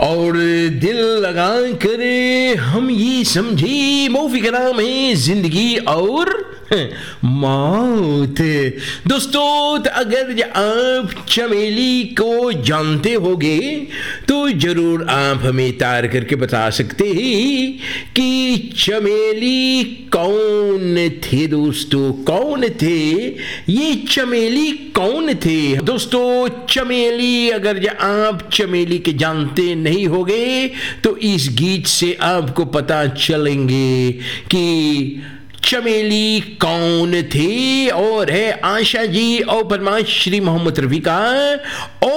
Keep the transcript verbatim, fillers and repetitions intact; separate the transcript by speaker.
Speaker 1: और दिल लगा कर हम ये समझे मौफी का नाम है जिंदगी और मौत। दोस्तों, तो अगर आप चमेली को जानते होगे तो जरूर आप हमें तार करके बता सकते हैं कि चमेली कौन थे। दोस्तों, कौन थे ये चमेली, कौन थे? दोस्तों, चमेली, अगर आप चमेली के जानते नहीं होगे तो इस गीत से आपको पता चलेंगे कि चमेली कौन थे। और है आशा जी और परमाश श्री मोहम्मद रफी का